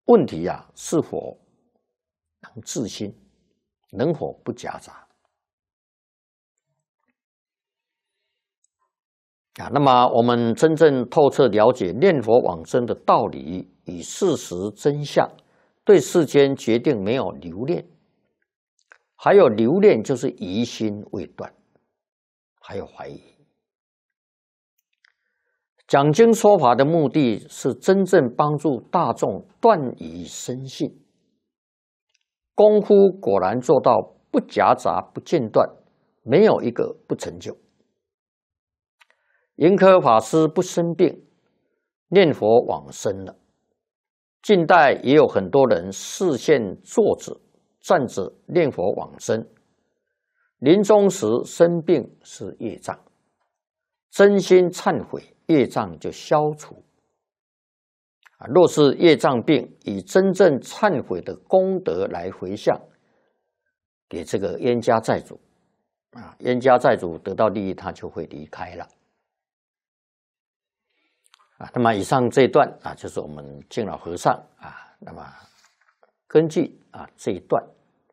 问题啊，是否能自心，能否不夹杂啊？那么我们真正透彻了解念佛往生的道理与事实真相，对世间决定没有留恋，还有留恋就是疑心未断，还有怀疑。讲经说法的目的是真正帮助大众断疑生信，功夫果然做到不夹杂不间断，没有一个不成就。盈科法师不生病，念佛往生了。近代也有很多人视线坐着、站着念佛往生，临终时生病是业障，真心忏悔，业障就消除。若是业障病，以真正忏悔的功德来回向给这个冤家债主，冤家债主得到利益，他就会离开了。那么以上这一段就是我们敬老和尚那么根据这一段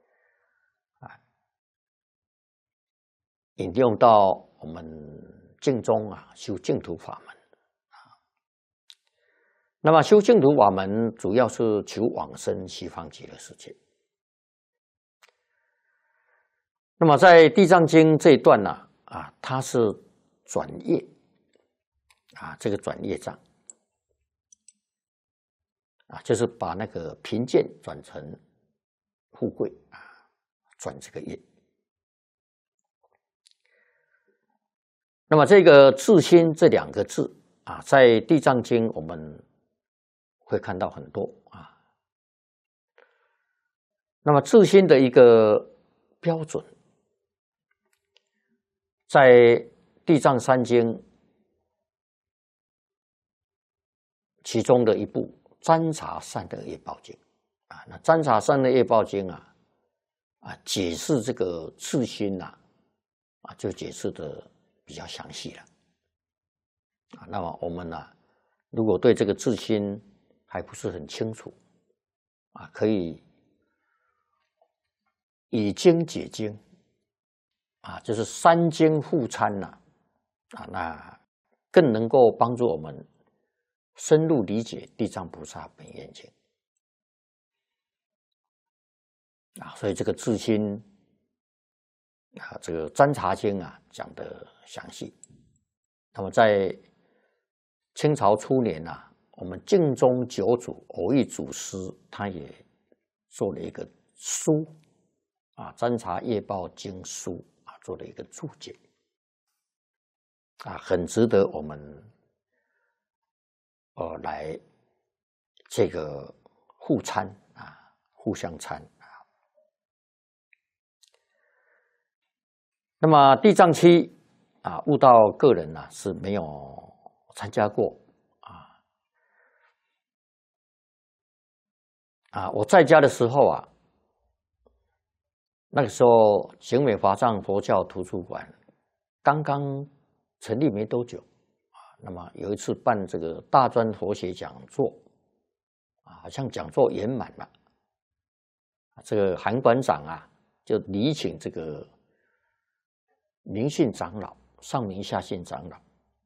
引用到我们净宗修净土法门那么修净土法门主要是求往生西方极乐世界。那么在地藏经这一段它是转业这个转业障就是把那个贫贱转成富贵转这个业。那么这个自心这两个字在地藏经我们会看到很多那么自心的一个标准，在地藏三经其中的一部占察善的业报经那占察善的业报经解释这个自心就解释的比较详细了那么我们如果对这个自心还不是很清楚可以以经解经就是三经互参那更能够帮助我们深入理解地藏菩萨本愿经所以这个自心这个占察经讲得详细。那么在清朝初年我们净宗九祖蕅益祖师他也做了一个书占察业报经书做了一个注解很值得我们来这个互参互相参那么地藏期悟道个人是没有参加过我在家的时候那个时候景美华藏佛教图书馆刚刚成立没多久那么有一次办这个大专佛学讲座好像讲座圆满了这个韩馆长就礼请这个明信长老上明下信长老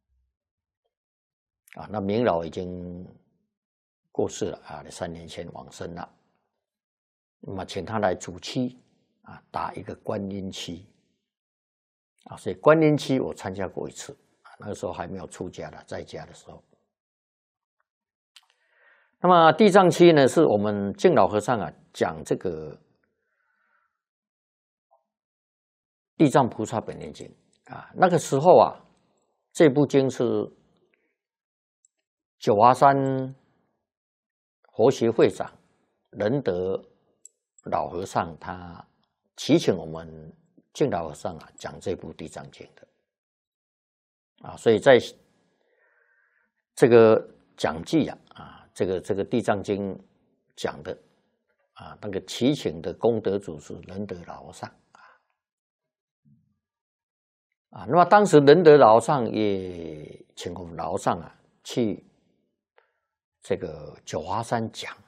那明老已经过世了3年前往生了，那么请他来主期打一个观音期所以观音期我参加过一次那个时候还没有出家的，在家的时候。那么地藏期呢，是我们净老和尚讲这个地藏菩萨本愿经那个时候这部经是九华山佛学会长仁德老和尚他祈请我们净老和尚讲这部地藏经的所以在这个讲记这个地藏经讲的那个祈请的功德主是仁德老和尚那么当时仁德老和尚也请我们老和尚去这个九华山讲